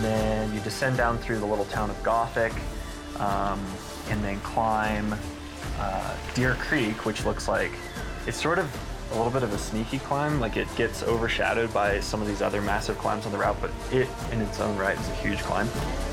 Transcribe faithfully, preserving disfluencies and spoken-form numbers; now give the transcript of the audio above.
then you descend down through the little town of Gothic, um, and then climb uh, Deer Creek, which looks like it's sort of a little bit of a sneaky climb. Like, it gets overshadowed by some of these other massive climbs on the route, but it in its own right is a huge climb.